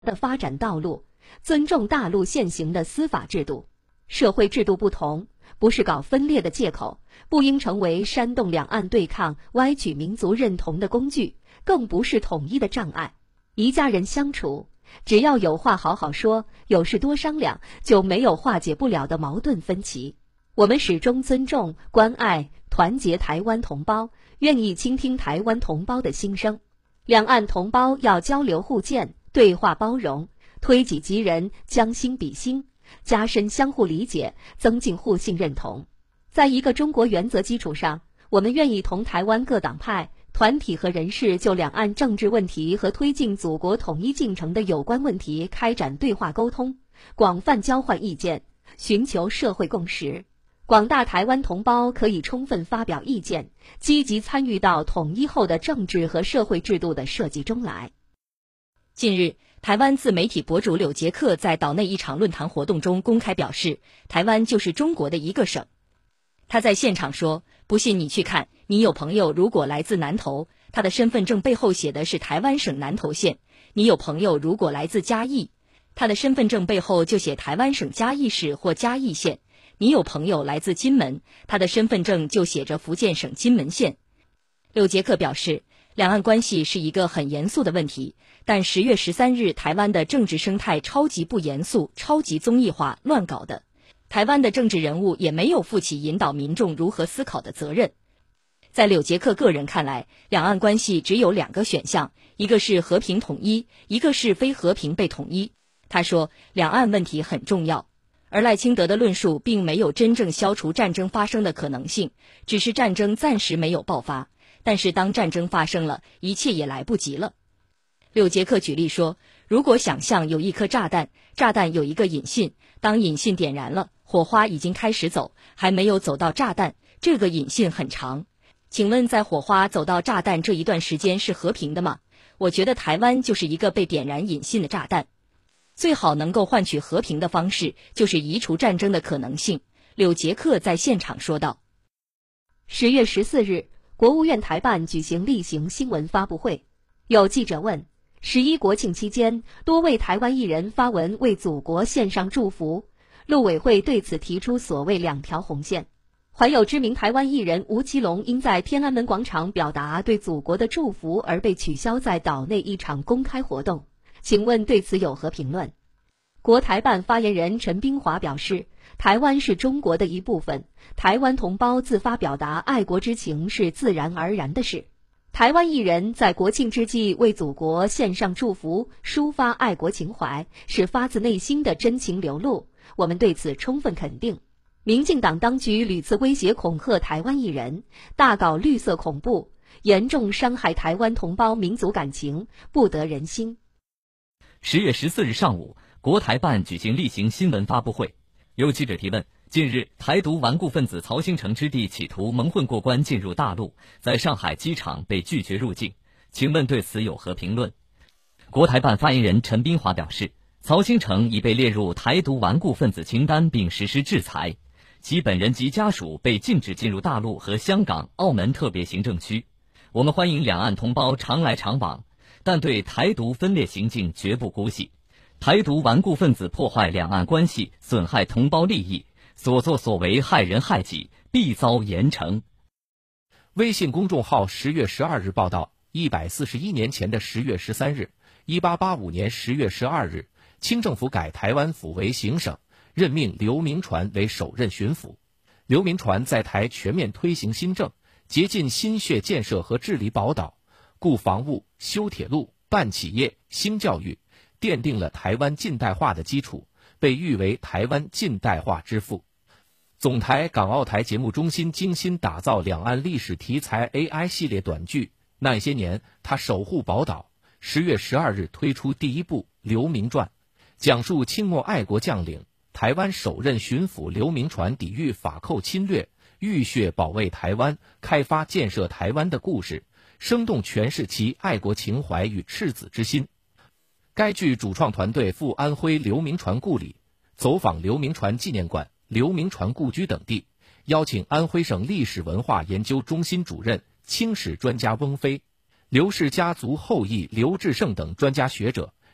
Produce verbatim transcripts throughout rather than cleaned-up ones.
的发展道路，尊重大陆现行的司法制度。社会制度不同，不是搞分裂的借口，不应成为煽动两岸对抗、歪曲民族认同的工具，更不是统一的障碍。一家人相处，只要有话好好说，有事多商量，就没有化解不了的矛盾分歧。我们始终尊重、关爱、团结台湾同胞，愿意倾听台湾同胞的心声。两岸同胞要交流互鉴，对话包容，推己及人，将心比心，加深相互理解，增进互信认同。在一个中国原则基础上，我们愿意同台湾各党派、团体和人士就两岸政治问题和推进祖国统一进程的有关问题开展对话沟通，广泛交换意见，寻求社会共识。广大台湾同胞可以充分发表意见，积极参与到统一后的政治和社会制度的设计中来。 近日，台湾自媒体博主柳杰克在岛内一场论坛活动中公开表示，台湾就是中国的一个省。他在现场说，不信你去看，你有朋友如果来自南投，他的身份证背后写的是台湾省南投县；你有朋友如果来自嘉义，他的身份证背后就写台湾省嘉义市或嘉义县；你有朋友来自金门，他的身份证就写着福建省金门县。柳杰克表示，两岸关系是一个很严肃的问题，但十月十三日台湾的政治生态超级不严肃、超级综艺化、乱搞的。台湾的政治人物也没有负起引导民众如何思考的责任。在柳杰克个人看来，两岸关系只有两个选项，一个是和平统一，一个是非和平被统一。他说，两岸问题很重要。而赖清德的论述并没有真正消除战争发生的可能性，只是战争暂时没有爆发。但是当战争发生了，一切也来不及了。柳杰克举例说，如果想象有一颗炸弹，炸弹有一个引信，当引信点燃了，火花已经开始走，还没有走到炸弹，这个引信很长。请问在火花走到炸弹这一段时间是和平的吗？我觉得台湾就是一个被点燃引信的炸弹。最好能够换取和平的方式，就是移除战争的可能性。柳杰克在现场说道。 十月十四日，国务院台办举行例行新闻发布会，有记者问，十一国庆期间，多位台湾艺人发文为祖国献上祝福，陆委会对此提出所谓两条红线。还有知名台湾艺人吴奇隆因在天安门广场表达对祖国的祝福而被取消在岛内一场公开活动，请问对此有何评论？国台办发言人陈冰华表示，台湾是中国的一部分，台湾同胞自发表达爱国之情是自然而然的事。台湾艺人在国庆之际为祖国献上祝福，抒发爱国情怀，是发自内心的真情流露，我们对此充分肯定。民进党当局屡次威胁恐吓台湾艺人，大搞绿色恐怖，严重伤害台湾同胞民族感情，不得人心。 十月十四日上午，国台办举行例行新闻发布会，有记者提问，近日台独顽固分子曹兴诚之弟企图蒙混过关进入大陆，在上海机场被拒绝入境，请问对此有何评论？国台办发言人陈冰华表示，曹兴诚已被列入台独顽固分子清单并实施制裁，其本人及家属被禁止进入大陆和香港、澳门特别行政区。我们欢迎两岸同胞常来常往，但对台独分裂行径绝不姑息。台独顽固分子破坏两岸关系，损害同胞利益，所作所为害人害己，必遭严惩。 微信公众号十月十二日报道，一百四十一年前的十月十三日，一八八五年十月十二日，清政府改台湾府为行省，任命刘铭传为首任巡抚。刘铭传在台全面推行新政，竭尽心血建设和治理宝岛，固防务、修铁路、办企业、兴教育，奠定了台湾近代化的基础，被誉为台湾近代化之父。总台港澳台节目中心精心打造两岸历史题材 A I 系列短剧，那些年他守护宝岛。十月十二日推出第一部《刘铭传》，讲述清末爱国将领、台湾首任巡抚刘铭传抵御法寇侵略，浴血保卫台湾、开发建设台湾的故事，生动诠释其爱国情怀与赤子之心。该剧主创团队赴安徽刘铭传故里，走访刘铭传纪念馆、刘铭传故居等地，邀请安徽省历史文化研究中心主任、清史专家翁飞、刘氏家族后裔刘志胜等专家学者，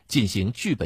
进行剧本